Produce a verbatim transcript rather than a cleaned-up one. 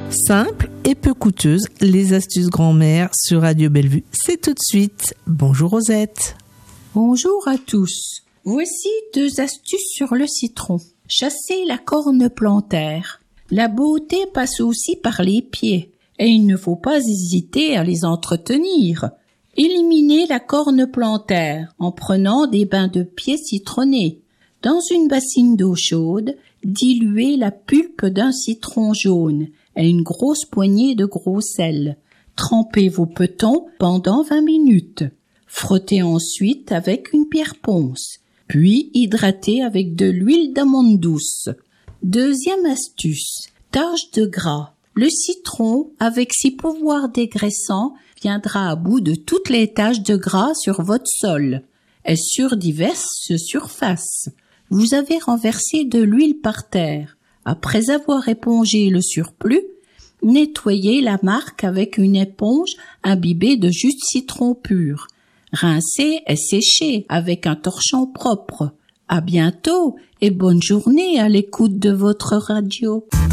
Simple et peu coûteuse, les astuces grand-mère sur Radio Bellevue. C'est tout de suite. Bonjour Rosette. Bonjour à tous. Voici deux astuces sur le citron. Chasser la corne plantaire. La beauté passe aussi par les pieds et il ne faut pas hésiter à les entretenir. Éliminez la corne plantaire en prenant des bains de pieds citronnés. Dans une bassine d'eau chaude, diluez la pulpe d'un citron jaune et une grosse poignée de gros sel. Trempez vos petons pendant vingt minutes. Frottez ensuite avec une pierre ponce, puis hydratez avec de l'huile d'amande douce. Deuxième astuce, tache de gras. Le citron, avec ses pouvoirs dégraissants, viendra à bout de toutes les taches de gras sur votre sol et sur diverses surfaces. Vous avez renversé de l'huile par terre. Après avoir épongé le surplus, nettoyez la marque avec une éponge imbibée de jus de citron pur. Rincez et séchez avec un torchon propre. À bientôt et bonne journée à l'écoute de votre radio.